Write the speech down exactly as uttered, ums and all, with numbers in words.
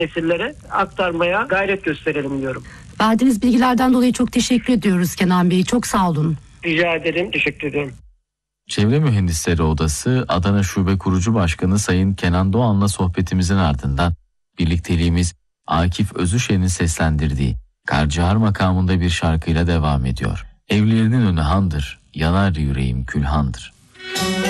nesillere aktarmaya gayret gösterelim diyorum. Verdiğiniz bilgilerden dolayı çok teşekkür ediyoruz Kenan Bey. Çok sağ olun. Rica ederim. Teşekkür ederim. Çevre Mühendisleri Odası Adana Şube Kurucu Başkanı Sayın Kenan Doğan'la sohbetimizin ardından birlikteliğimiz Akif Özüşen'in seslendirdiği Karcıhar makamında bir şarkıyla devam ediyor. Evlerinin önü handır, yanar yüreğim külhandır.